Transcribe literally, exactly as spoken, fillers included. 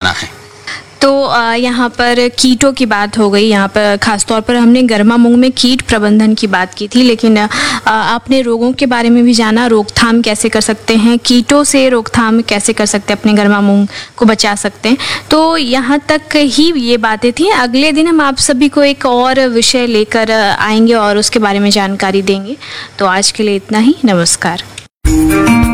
करना है। तो अ, यहाँ पर कीटों की बात हो गई, यहाँ पर खासतौर पर हमने गर्मा मूंग में कीट प्रबंधन की बात की थी, लेकिन अ, आपने रोगों के बारे में भी जाना, रोकथाम कैसे कर सकते हैं, कीटों से रोकथाम कैसे कर सकते हैं, अपने गर्मा मूंग को बचा सकते हैं। तो यहाँ तक ही ये बातें थी। अगले दिन हम आप सभी को एक और विषय लेकर आएंगे और उसके बारे में जानकारी देंगे। तो आज के लिए इतना ही। नमस्कार।